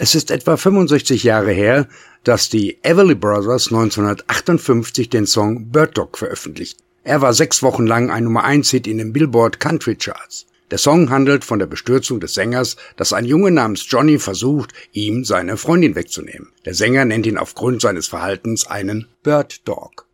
Es ist etwa 65 Jahre her, dass die Everly Brothers 1958 den Song Bird Dog veröffentlichten. Er war 6 Wochen lang ein Nummer-1-Hit in den Billboard Country Charts. Der Song handelt von der Bestürzung des Sängers, dass ein Junge namens Johnny versucht, ihm seine Freundin wegzunehmen. Der Sänger nennt ihn aufgrund seines Verhaltens einen Bird Dog.